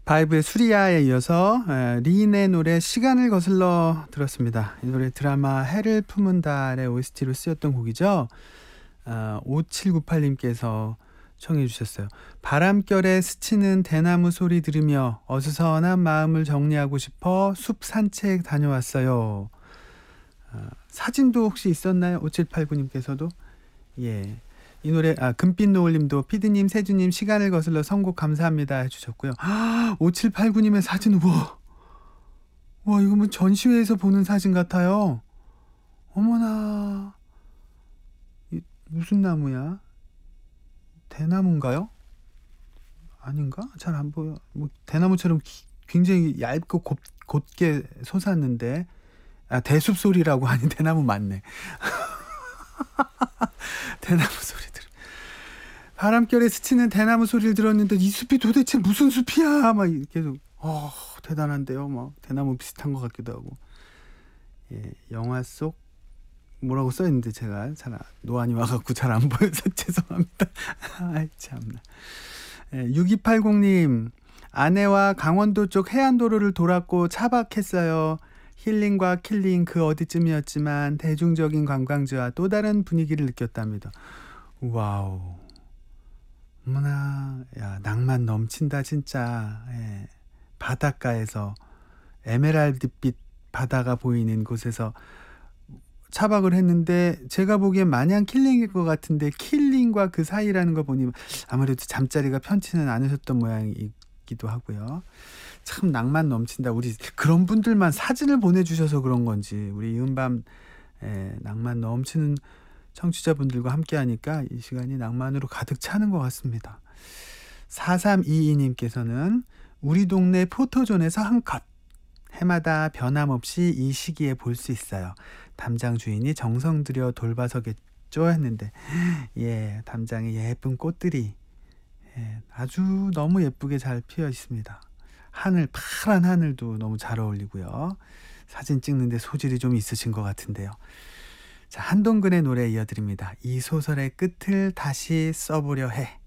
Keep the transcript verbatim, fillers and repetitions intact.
바이브의 수리야에 이어서 에, 린의 노래 시간을 거슬러 들었습니다. 이 노래 드라마 해를 품은 달의 오에스티로 쓰였던 곡이죠. 아, 오칠구팔님께서 청해 주셨어요. 바람결에 스치는 대나무 소리 들으며 어수선한 마음을 정리하고 싶어 숲 산책 다녀왔어요. 아, 사진도 혹시 있었나요? 오칠팔구님께서도 예. 이 노래 아 금빛 노을님도 피디님 세주님 시간을 거슬러 선곡 감사합니다 해주셨고요. 아, 오칠팔구님의 사진 우와 와 이거 뭐 전시회에서 보는 사진 같아요. 어머나 이, 무슨 나무야? 대나무인가요? 아닌가? 잘 안 보여. 뭐 대나무처럼 기, 굉장히 얇고 곱, 곧게 솟았는데 아 대숲소리라고 하니 대나무 맞네. 대나무 소리 들 바람결에 스치는 대나무 소리를 들었는데 이 숲이 도대체 무슨 숲이야 막 계속 어 대단한데요. 막 대나무 비슷한 것 같기도 하고. 예, 영화 속 뭐라고 써있는데 제가 잘 노안이 와갖고 잘 안 보여서 죄송합니다. 아이 참나. 예, 육이팔공님 아내와 강원도 쪽 해안도로를 돌았고 차박했어요. 힐링과 킬링 그 어디쯤이었지만 대중적인 관광지와 또 다른 분위기를 느꼈답니다. 와우. 어머나, 야, 낭만 넘친다, 진짜. 예. 바닷가에서 에메랄드빛 바다가 보이는 곳에서 차박을 했는데 제가 보기엔 마냥 킬링일 것 같은데 킬링과 그 사이라는 거 보니 아무래도 잠자리가 편치는 않으셨던 모양이기도 하고요. 참 낭만 넘친다. 우리 그런 분들만 사진을 보내주셔서 그런 건지 우리 이은밤 에, 낭만 넘치는 청취자분들과 함께 하니까 이 시간이 낭만으로 가득 차는 것 같습니다. 사삼이이님께서는 우리 동네 포토존에서 한 컷. 해마다 변함없이 이 시기에 볼 수 있어요. 담장 주인이 정성 들여 돌봐서겠죠 했는데 예, 담장에 예쁜 꽃들이 예, 아주 너무 예쁘게 잘 피어 있습니다. 하늘, 파란 하늘도 너무 잘 어울리고요. 사진 찍는데 소질이 좀 있으신 것 같은데요. 자, 한동근의 노래 이어드립니다. 이 소설의 끝을 다시 써보려 해.